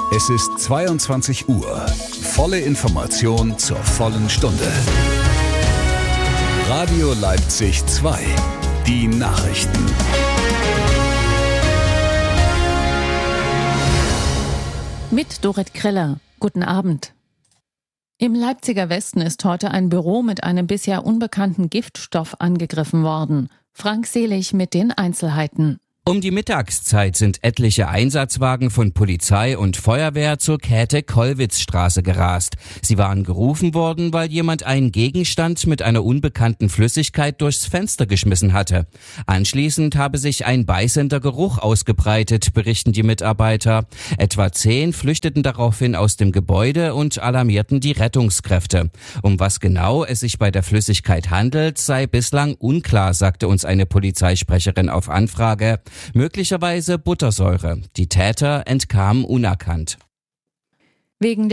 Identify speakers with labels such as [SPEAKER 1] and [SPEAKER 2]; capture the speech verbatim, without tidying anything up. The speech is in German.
[SPEAKER 1] Es ist zweiundzwanzig Uhr. Volle Information zur vollen Stunde. Radio Leipzig zwei. Die Nachrichten.
[SPEAKER 2] Mit Dorrit Kreller. Guten Abend. Im Leipziger Westen ist heute ein Büro mit einem bisher unbekannten Giftstoff angegriffen worden. Frank Selig mit den Einzelheiten.
[SPEAKER 3] Um die Mittagszeit sind etliche Einsatzwagen von Polizei und Feuerwehr zur Käthe-Kollwitz-Straße gerast. Sie waren gerufen worden, weil jemand einen Gegenstand mit einer unbekannten Flüssigkeit durchs Fenster geschmissen hatte. Anschließend habe sich ein beißender Geruch ausgebreitet, berichten die Mitarbeiter. Etwa zehn flüchteten daraufhin aus dem Gebäude und alarmierten die Rettungskräfte. Um was genau es sich bei der Flüssigkeit handelt, sei bislang unklar, sagte uns eine Polizeisprecherin auf Anfrage. Möglicherweise Buttersäure. Die Täter entkamen unerkannt.
[SPEAKER 2] Wegen